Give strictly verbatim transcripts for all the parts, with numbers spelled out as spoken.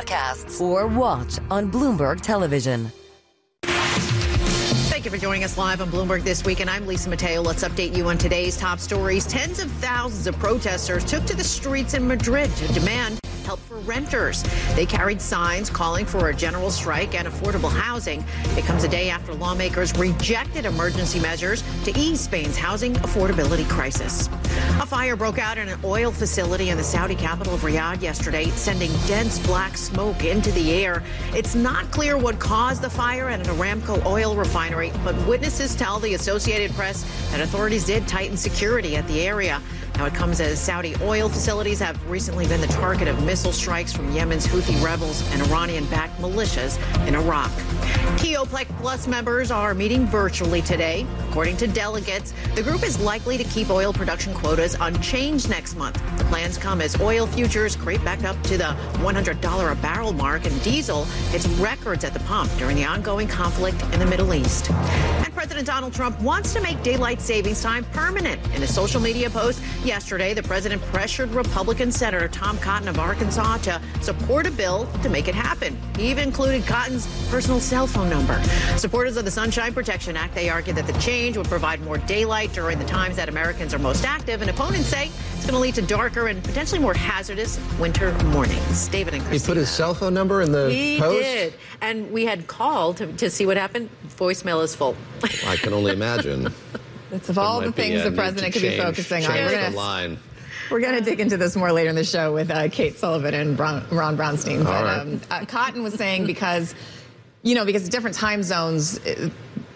podcasts or watch on Bloomberg Television. Thank you for joining us live on Bloomberg This Week, and I'm Lisa Mateo. Let's update you on today's top stories. Tens of thousands of protesters took to the streets in Madrid to demand help for renters. They carried signs calling for a general strike and affordable housing. It comes a day after lawmakers rejected emergency measures to ease Spain's housing affordability crisis. A fire broke out in an oil facility in the Saudi capital of Riyadh yesterday, sending dense black smoke into the air. It's not clear what caused the fire at an Aramco oil refinery, but witnesses tell the Associated Press that authorities did tighten security at the area. Now, it comes as Saudi oil facilities have recently been the target of missile strikes from Yemen's Houthi rebels and Iranian-backed militias in Iraq. Key OPEC Plus members are meeting virtually today. According to delegates, the group is likely to keep oil production quotas unchanged next month. The plans come as oil futures creep back up to the one hundred dollars a barrel mark, and diesel hits records at the pump during the ongoing conflict in the Middle East. And President Donald Trump wants to make daylight savings time permanent. In a social media post yesterday, the president pressured Republican Senator Tom Cotton of Arkansas to support a bill to make it happen. He even included Cotton's personal cell phone number. Supporters of the Sunshine Protection Act, they argue that the change would provide more daylight during the times that Americans are most active, and opponents say it's going to lead to darker and potentially more hazardous winter mornings. David and Christina. He put his cell phone number in the he post? He did. And we had called to, to see what happened. Voicemail is full. I can only imagine. It's of all the things the president could be focusing on. Change We're gonna, the line. We're going to dig into this more later in the show with uh, Kate Sullivan and Ron, Ron Brownstein. But right. um, uh, Cotton was saying because, you know, because different time zones, uh,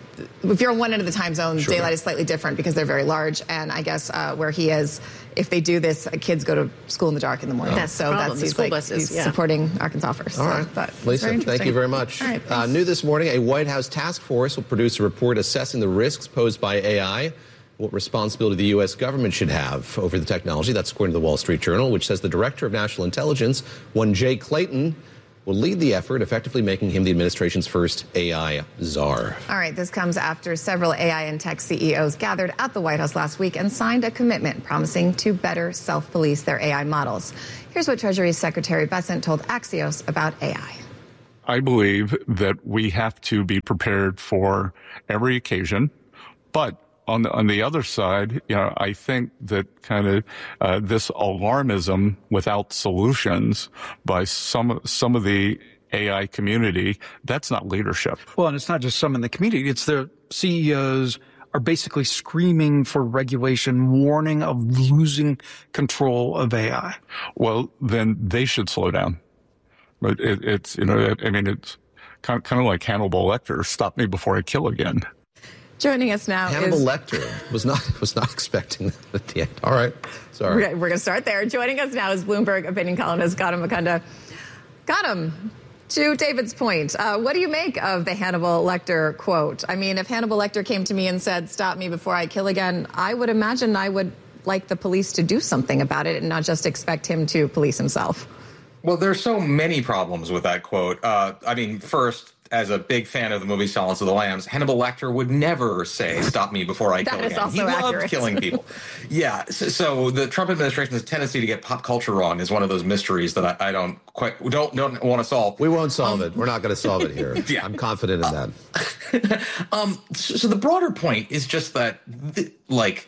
if you're on one end of the time zone, Sure. daylight is slightly different because they're very large. And I guess uh, where he is, if they do this, uh, kids go to school in the dark in the morning. That's the so problem, that's the he's school like buses, he's yeah. supporting Arkansas first. All so, right. but it's Lisa, very thank you very much. All right, uh, new this morning, a White House task force will produce a report assessing the risks posed by A I, what responsibility the U S government should have over the technology. That's according to the Wall Street Journal, which says the director of national intelligence, one Jay Clayton, will lead the effort, effectively making him the administration's first A I czar. All right, this comes after several A I and tech C E Os gathered at the White House last week and signed a commitment promising to better self-police their A I models. Here's what Treasury Secretary Bessent told Axios about A I. I believe that we have to be prepared for every occasion, but on the, on the other side, you know, I think that kind of uh, this alarmism without solutions by some some of the A I community, that's not leadership. Well, and it's not just some in the community. It's the C E Os are basically screaming for regulation, warning of losing control of A I. Well, then they should slow down. But it, it's, you know, I mean, it's kind of, kind of like Hannibal Lecter, stop me before I kill again. Joining us now Hannibal is... Lecter was not was not expecting that at the end. All right. Sorry. We're, we're going to start there. Joining us now is Bloomberg opinion columnist Gautam Mukunda. Gautam, to David's point, uh, what do you make of the Hannibal Lecter quote? I mean, if Hannibal Lecter came to me and said, stop me before I kill again, I would imagine I would like the police to do something about it and not just expect him to police himself. Well, there's so many problems with that quote. Uh, I mean, first, as a big fan of the movie Silence of the Lambs, Hannibal Lecter would never say, stop me before I kill That is again. also He accurate. loved killing people. Yeah, so, so the Trump administration's tendency to get pop culture wrong is one of those mysteries that I, I don't quite don't don't want to solve. We won't solve um, it. We're not going to solve it here. Yeah. I'm confident in that. um, so, so the broader point is just that, th- like,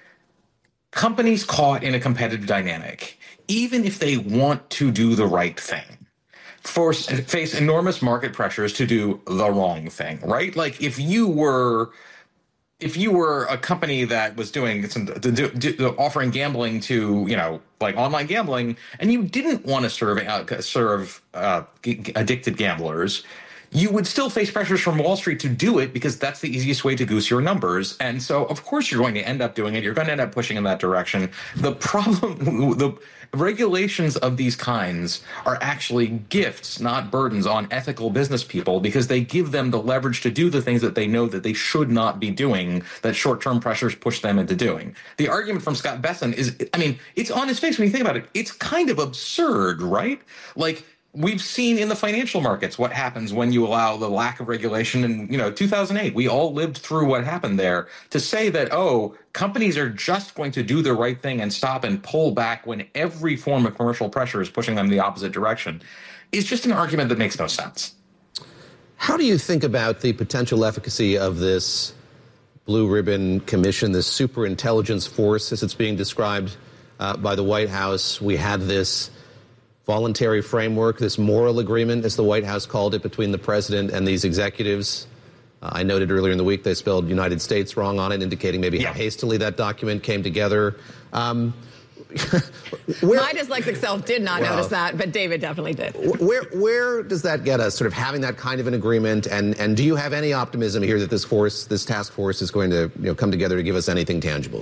companies caught in a competitive dynamic, even if they want to do the right thing, force face enormous market pressures to do the wrong thing, right? Like if you were if you were a company that was doing some do, do, offering gambling to, you know, like online gambling, and you didn't want to serve uh, serve uh, g- addicted gamblers, you would still face pressures from Wall Street to do it because that's the easiest way to goose your numbers. And so, of course, you're going to end up doing it. You're going to end up pushing in that direction. The problem, the regulations of these kinds are actually gifts, not burdens on ethical business people, because they give them the leverage to do the things that they know that they should not be doing, that short-term pressures push them into doing. The argument from Scott Bessent is, I mean, it's on his face when you think about it. It's kind of absurd, right? Like, we've seen in the financial markets what happens when you allow the lack of regulation. In, you know, two thousand eight, we all lived through what happened there. To say that, oh, companies are just going to do the right thing and stop and pull back when every form of commercial pressure is pushing them in the opposite direction is just an argument that makes no sense. How do you think about the potential efficacy of this blue ribbon commission, this super intelligence force, as it's being described uh, by the White House? We had this voluntary framework, this moral agreement, as the White House called it, between the president and these executives. Uh, I noted earlier in the week they spelled United States wrong on it, indicating maybe yeah. how hastily that document came together. Um, where, My dyslexic self did not well, notice that, but David definitely did. Where where does that get us, sort of having that kind of an agreement? And, and do you have any optimism here that this force, this task force is going to you know, come together to give us anything tangible?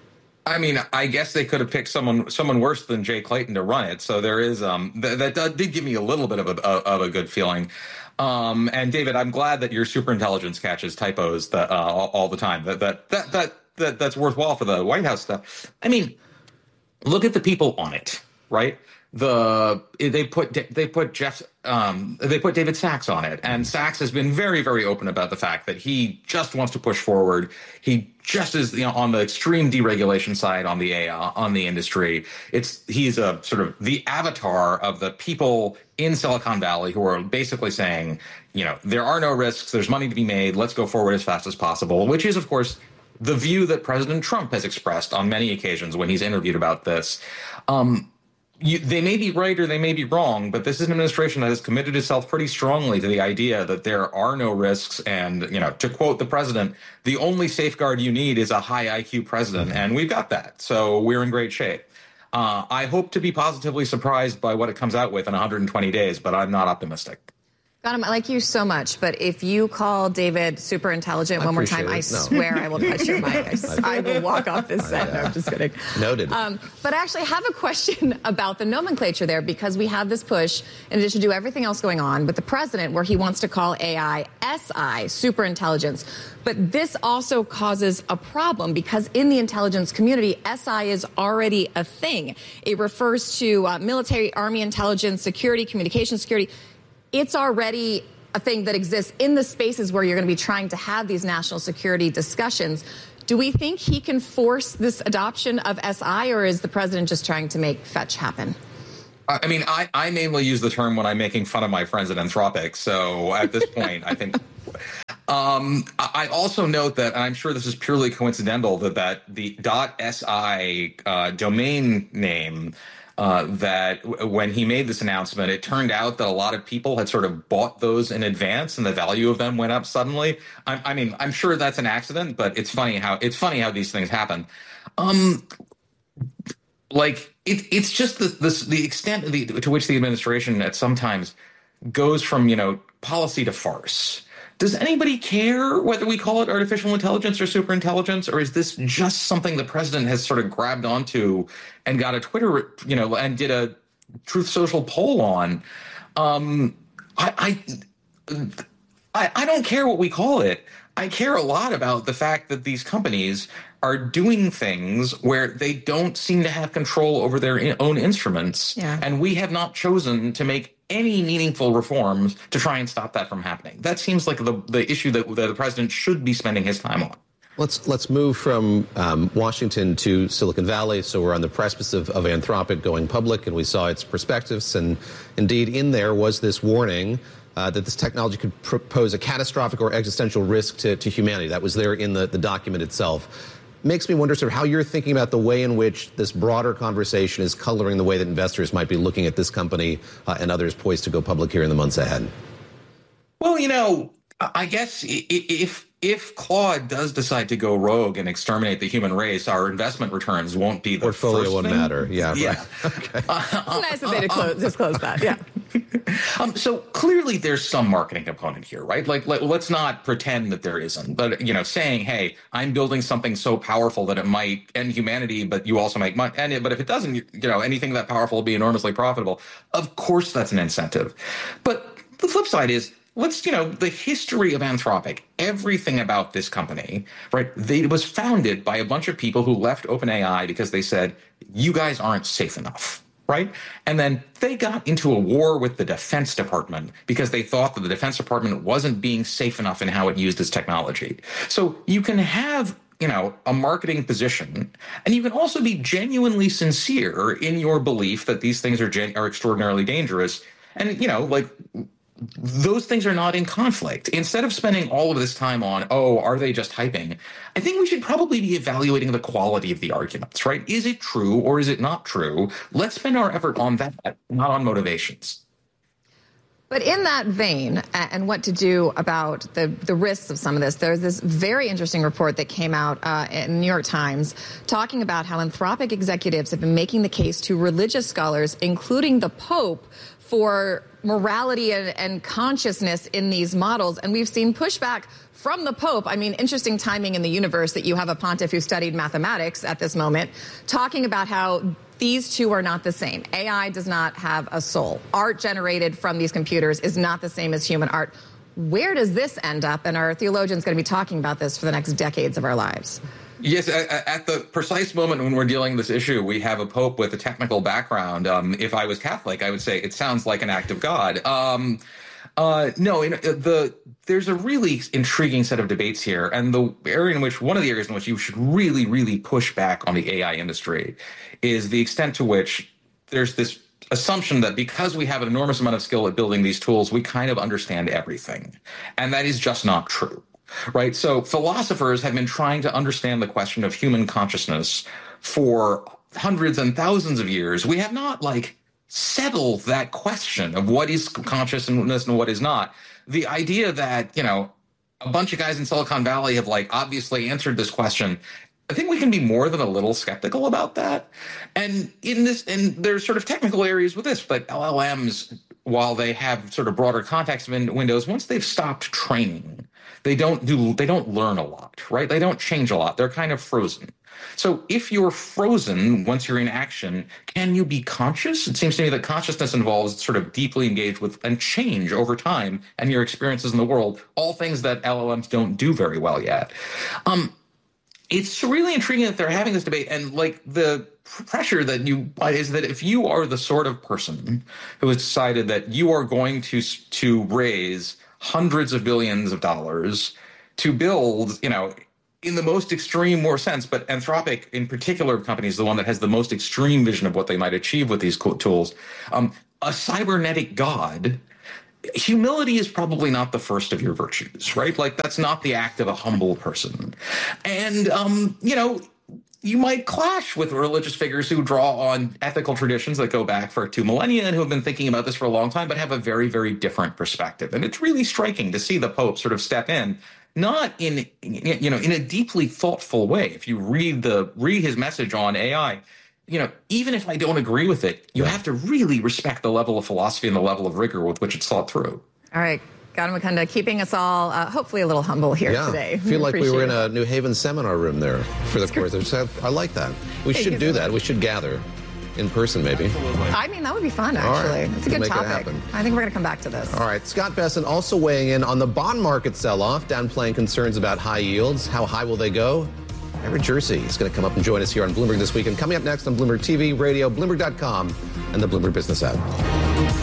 I mean, I guess they could have picked someone someone worse than Jay Clayton to run it. So there is um th- that did give me a little bit of a of a good feeling. Um, and David, I'm glad that your superintelligence catches typos that uh, all, all the time. That that that that that that's worthwhile for the White House stuff. I mean, look at the people on it, right? The they put they put Jeff um, they put David Sachs on it, and Sachs has been very very open about the fact that he just wants to push forward. He just is you know on the extreme deregulation side on the A I, on the industry. It's he's a sort of the avatar of the people in Silicon Valley who are basically saying, you know, there are no risks. There's money to be made. Let's go forward as fast as possible, which is of course the view that President Trump has expressed on many occasions when he's interviewed about this. Um, You, they may be right or they may be wrong, but this is an administration that has committed itself pretty strongly to the idea that there are no risks. And, you know, to quote the president, the only safeguard you need is a high I Q president. And we've got that. So we're in great shape. Uh, I hope to be positively surprised by what it comes out with in one hundred twenty days, but I'm not optimistic. Gautam, I like you so much, but if you call David super intelligent I one more time, it. I no. swear I will touch your mic. I, I will walk off this set. No, I'm just kidding. Noted. Um, but I actually have a question about the nomenclature there, because we have this push, in addition to everything else going on, with the president, where he wants to call A I S I, super intelligence. But this also causes a problem, because in the intelligence community, S I is already a thing. It refers to uh, military, army intelligence, security, communication security. It's already a thing that exists in the spaces where you're going to be trying to have these national security discussions. Do we think he can force this adoption of S I, or is the president just trying to make fetch happen? I mean, I, I mainly use the term when I'm making fun of my friends at Anthropic. So at this point, I think um, I also note that, and I'm sure this is purely coincidental, that, that the .si uh, domain name Uh, that w- when he made this announcement, it turned out that a lot of people had sort of bought those in advance, and the value of them went up suddenly. I, I mean, I'm sure that's an accident, but it's funny how it's funny how these things happen. Um, like it, it's just the the, the extent the, to which the administration at sometimes goes from you know policy to farce. Does anybody care whether we call it artificial intelligence or superintelligence, or is this just something the president has sort of grabbed onto and got a Twitter, you know, and did a Truth Social poll on? Um, I, I, I don't care what we call it. I care a lot about the fact that these companies are doing things where they don't seem to have control over their own instruments, yeah. and we have not chosen to make any meaningful reforms to try and stop that from happening. That seems like the the issue that, that the president should be spending his time on. Let's let's move from um, Washington to Silicon Valley. So we're on the precipice of, of Anthropic going public, and we saw its perspectives. And indeed, in there was this warning uh, that this technology could pr- pose a catastrophic or existential risk to, to humanity. That was there in the, the document itself. Makes me wonder sort of how you're thinking about the way in which this broader conversation is coloring the way that investors might be looking at this company uh, and others poised to go public here in the months ahead. Well, you know, I guess if if Claude does decide to go rogue and exterminate the human race, our investment returns won't be the portfolio first won't thing. matter. Yeah, yeah. Right. Okay. Uh, it's nice of they to disclose that. Yeah. Um, so clearly there's some marketing component here, right? Like, let, let's not pretend that there isn't. But, you know, saying, hey, I'm building something so powerful that it might end humanity, but you also make money. And it, but if it doesn't, you, you know, anything that powerful will be enormously profitable. Of course, that's an incentive. But the flip side is, let's, you know, the history of Anthropic, everything about this company, right? They, it was founded by a bunch of people who left OpenAI because they said, you guys aren't safe enough. right? And then they got into a war with the Defense Department because they thought that the Defense Department wasn't being safe enough in how it used its technology. So you can have, you know, a marketing position, and you can also be genuinely sincere in your belief that these things are gen- are extraordinarily dangerous. And, you know, like, those things are not in conflict. Instead of spending all of this time on, oh, are they just hyping? I think we should probably be evaluating the quality of the arguments, right? Is it true or is it not true? Let's spend our effort on that, not on motivations. But in that vein, and what to do about the, the risks of some of this, there's this very interesting report that came out uh, in the New York Times talking about how Anthropic executives have been making the case to religious scholars, including the Pope, for morality and, and consciousness in these models. And we've seen pushback from the Pope. I mean, interesting timing in the universe that you have a pontiff who studied mathematics at this moment talking about how these two are not the same. A I does not have a soul. Art generated from these computers is not the same as human art. Where does this end up? And our theologians going to be talking about this for the next decades of our lives. Yes, at the precise moment when we're dealing with this issue, we have a pope with a technical background. Um, if I was Catholic, I would say it sounds like an act of God. Um, uh, no, in, the there's a really intriguing set of debates here, and the area in which one of the areas in which you should really, really push back on the A I industry is the extent to which there's this assumption that because we have an enormous amount of skill at building these tools, we kind of understand everything, and that is just not true. Right. So philosophers have been trying to understand the question of human consciousness for hundreds and thousands of years. We have not like settled that question of what is consciousness and what is not. The idea that, you know, a bunch of guys in Silicon Valley have like obviously answered this question. I think we can be more than a little skeptical about that. And in this, and there's sort of technical areas with this, but L L Ms, while they have sort of broader context windows, once they've stopped training, they don't do, they don't learn a lot, right? They don't change a lot. They're kind of frozen. So if you're frozen once you're in action, can you be conscious? It seems to me that consciousness involves sort of deeply engaged with and change over time and your experiences in the world, all things that L L Ms don't do very well yet. Um, it's really intriguing that they're having this debate, and like the pressure that you is that if you are the sort of person who has decided that you are going to to raise hundreds of billions of dollars to build, you know, in the most extreme more sense, but Anthropic in particular company is the one that has the most extreme vision of what they might achieve with these tools, um, a cybernetic god. Humility is probably not the first of your virtues, right? Like that's not the act of a humble person. And, um, you know, you might clash with religious figures who draw on ethical traditions that go back for two millennia and who have been thinking about this for a long time, but have a very, very different perspective. And it's really striking to see the Pope sort of step in, not in, you know, in a deeply thoughtful way. If you read the, read his message on A I, you know, even if I don't agree with it, you have to really respect the level of philosophy and the level of rigor with which it's thought through. All right. Gautam Mukunda, keeping us all uh, hopefully a little humble here yeah, today. I feel like we were in a it. New Haven seminar room there for the course. I like that. We Thank should do so that. We should gather in person, maybe. I mean, that would be fun, actually. Right. It's a good Make topic. I think we're going to come back to this. All right. Scott Bessent also weighing in on the bond market sell-off, downplaying concerns about high yields. How high will they go? Everett Jersey is going to come up and join us here on Bloomberg This Week. And coming up next on Bloomberg T V, radio, Bloomberg dot com, and the Bloomberg Business app.